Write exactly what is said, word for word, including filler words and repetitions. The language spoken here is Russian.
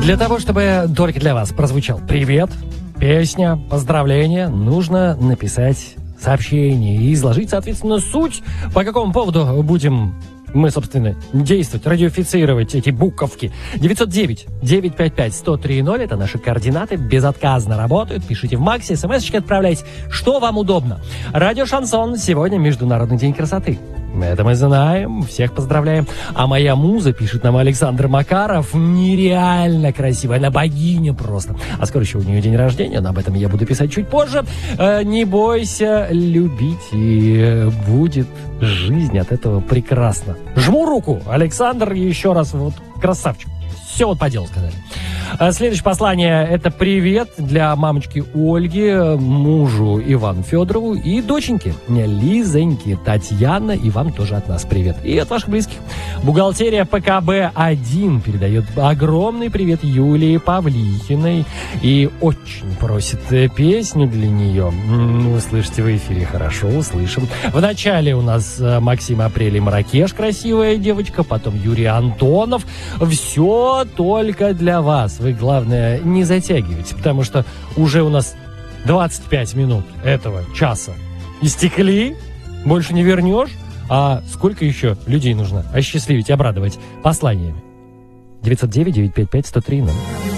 Для того, чтобы только для вас прозвучал привет, песня, поздравление, нужно написать сообщение и изложить, соответственно, суть, по какому поводу будем мы, собственно, действовать, радиофицировать эти буковки. девятьсот девять девятьсот пятьдесят пять сто три ноль это наши координаты, безотказно работают. Пишите в Максе, смс-очки отправляйте, что вам удобно. Радио Шансон, сегодня Международный день красоты. Это мы знаем, всех поздравляем. А моя муза, пишет нам Александр Макаров, нереально красивая, она богиня просто. А скоро еще у нее день рождения, но об этом я буду писать чуть позже. Э, не бойся любить, и будет жизнь от этого прекрасна. Жму руку, Александр, еще раз, вот красавчик. Все вот по делу сказали. Следующее послание – это привет для мамочки Ольги, мужу Ивану Федорову и доченьке Лизоньке Татьяна. И вам тоже от нас привет. И от ваших близких. Бухгалтерия пэ ка бэ один передает огромный привет Юлии Павлихиной и очень просит песню для нее. Услышите в эфире, хорошо, услышим. В начале у нас Максим Апрель и Маракеш, красивая девочка, потом Юрий Антонов. Все только для вас. Вы, главное, не затягивайте, потому что уже у нас двадцать пять минут этого часа истекли, больше не вернешь, а сколько еще людей нужно осчастливить, обрадовать посланиями? девятьсот девять девятьсот пятьдесят пять сто три ноль